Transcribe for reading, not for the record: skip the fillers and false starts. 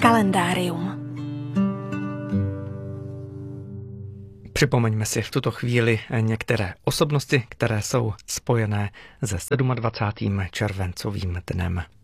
Kalendárium. Připomeňme si v tuto chvíli některé osobnosti, které jsou spojené se 27. červencovým dnem.